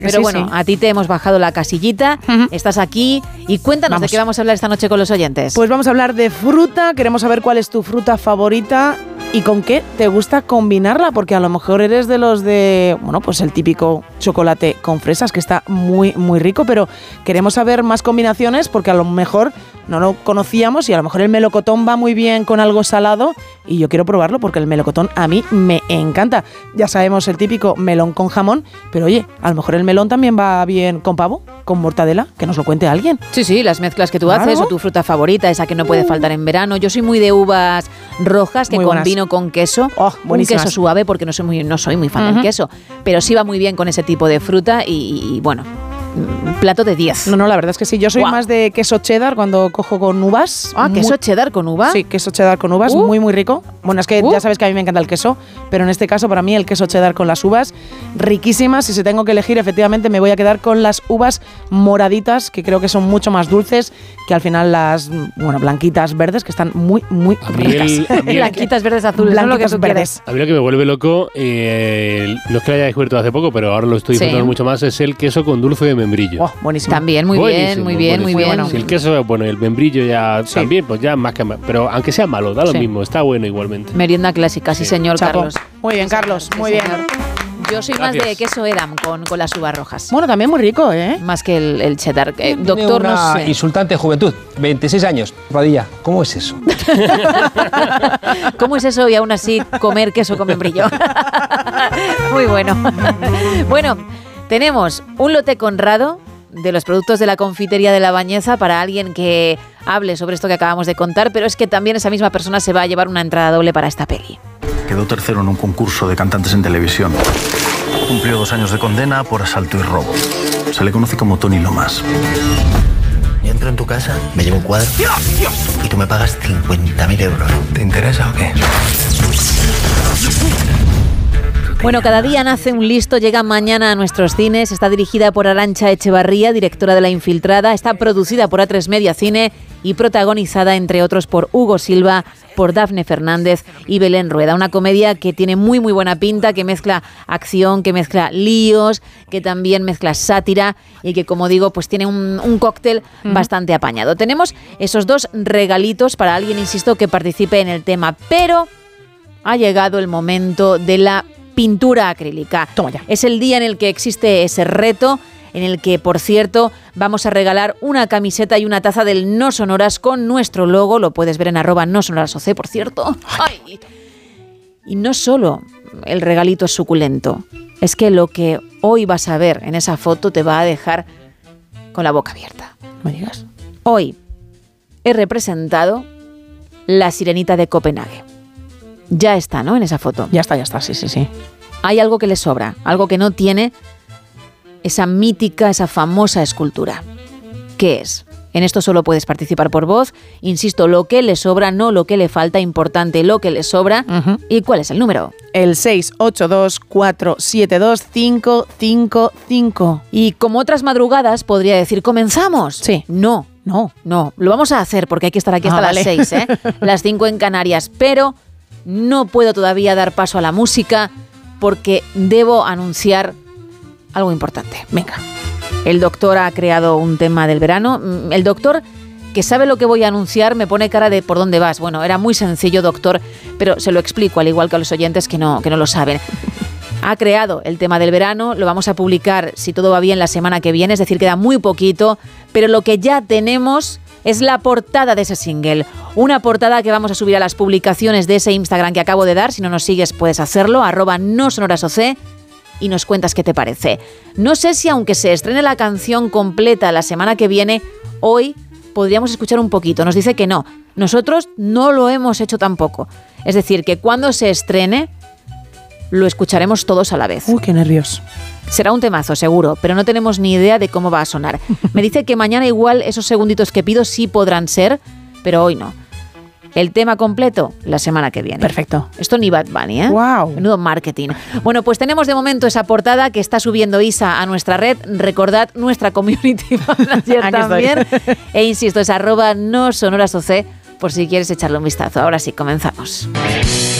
Pero sí, bueno, sí. A ti te hemos bajado la casillita, estás aquí y cuéntanos de qué vamos a hablar esta noche con los oyentes. Pues vamos a hablar de fruta, queremos saber cuál es tu fruta favorita y con qué te gusta combinarla, porque a lo mejor eres de los de, bueno, pues el típico chocolate con fresas, que está muy, muy rico, pero queremos saber más combinaciones porque a lo mejor no lo conocíamos y a lo mejor el melocotón va muy bien con algo salado y yo quiero probarlo porque el melocotón a mí me encanta. Ya sabemos el típico melón con jamón, pero oye, a lo mejor el melón también va bien con pavo, con mortadela, que nos lo cuente alguien. Sí, las mezclas que tú haces o tu fruta favorita, esa que no puede faltar en verano. Yo soy muy de uvas rojas que combino con queso, un queso suave porque no soy muy fan del queso, pero sí va muy bien con ese tipo de fruta y bueno, plato de 10. No, la verdad es que sí. Yo soy más de queso cheddar cuando cojo con uvas. ¿Queso cheddar con uva? Sí, queso cheddar con uvas, muy, muy rico. Bueno, es que ya sabes que a mí me encanta el queso, pero en este caso para mí el queso cheddar con las uvas, riquísimas. Si se tengo que elegir, efectivamente me voy a quedar con las uvas moraditas, que creo que son mucho más dulces que al final las, blanquitas verdes, que están muy, muy ricas. Blanquitas verdes azules, son lo que tú quieres. A mí lo que me vuelve loco, no es que lo haya descubierto hace poco, pero ahora lo estoy disfrutando mucho más, es el queso con dulce de membrillo. Buenísimo. También, muy bien. Bueno. Si el queso es bueno, el membrillo ya también, pues ya más que más. Pero aunque sea malo, da lo mismo, está bueno igualmente. Merienda clásica, sí señor, Chapo. Carlos. Muy bien, Carlos, muy bien. Yo soy más de queso Edam con las uvas rojas. Bueno, también muy rico, ¿eh? Más que el cheddar. Doctor, no sé. Insultante juventud, 26 años. Padilla, ¿cómo es eso? ¿Cómo es eso y aún así comer queso con membrillo? Muy bueno. Bueno, tenemos un lote Conrado de los productos de la confitería de La Bañeza para alguien que hable sobre esto que acabamos de contar, pero es que también esa misma persona se va a llevar una entrada doble para esta peli. Quedó tercero en un concurso de cantantes en televisión. Cumplió 2 años de condena por asalto y robo. Se le conoce como Tony Lomas. Yo entro en tu casa, me llevo un cuadro y tú me pagas 50.000 euros. ¿Te interesa o qué? Bueno, cada día nace un listo, llega mañana a nuestros cines, está dirigida por Arantxa Echevarría, directora de La Infiltrada, está producida por A3 Media Cine y protagonizada, entre otros, por Hugo Silva, por Dafne Fernández y Belén Rueda. Una comedia que tiene muy, muy buena pinta, que mezcla acción, que mezcla líos, que también mezcla sátira y que, como digo, pues tiene un cóctel bastante apañado. Tenemos esos 2 regalitos para alguien, insisto, que participe en el tema, pero ha llegado el momento de la pintura acrílica. Toma ya. Es el día en el que existe ese reto, en el que, por cierto, vamos a regalar una camiseta y una taza del No Sonoras con nuestro logo. Lo puedes ver en @NoSonorasOC, por cierto. ¡Ay! Y no solo el regalito es suculento, es que lo que hoy vas a ver en esa foto te va a dejar con la boca abierta. ¿Me digas? Hoy he representado la Sirenita de Copenhague. Ya está, ¿no?, en esa foto. Ya está, sí. Hay algo que le sobra, algo que no tiene esa mítica, esa famosa escultura. ¿Qué es? En esto solo puedes participar por voz. Insisto, lo que le sobra, no lo que le falta, importante lo que le sobra. ¿Y cuál es el número? El 682472555. Y como otras madrugadas, podría decir, ¿comenzamos? Sí. No, lo vamos a hacer porque hay que estar aquí hasta las 6, ¿eh? Las 5 en Canarias, pero no puedo todavía dar paso a la música porque debo anunciar algo importante. Venga. El doctor ha creado un tema del verano. El doctor, que sabe lo que voy a anunciar, me pone cara de ¿por dónde vas? Bueno, era muy sencillo, doctor, pero se lo explico, al igual que a los oyentes que no lo saben. Ha creado el tema del verano, lo vamos a publicar, si todo va bien, la semana que viene, es decir, queda muy poquito, pero lo que ya tenemos es la portada de ese single. Una portada que vamos a subir a las publicaciones de ese Instagram que acabo de dar. Si no nos sigues, puedes hacerlo, @NoSonorasOC, y nos cuentas qué te parece. No sé si, aunque se estrene la canción completa la semana que viene, hoy podríamos escuchar un poquito. Nos dice que no. Nosotros no lo hemos hecho tampoco. Es decir, que cuando se estrene, lo escucharemos todos a la vez. Uy, qué nervios. Será un temazo, seguro, pero no tenemos ni idea de cómo va a sonar. Me dice que mañana igual esos segunditos que pido sí podrán ser, pero hoy no. El tema completo, la semana que viene. Perfecto. Esto ni Bad Bunny, ¿eh? ¡Wow! Menudo marketing. Bueno, pues tenemos de momento esa portada que está subiendo Isa a nuestra red. Recordad, nuestra community manager también. E insisto, es @NoSonorasOC por si quieres echarle un vistazo. Ahora sí, comenzamos.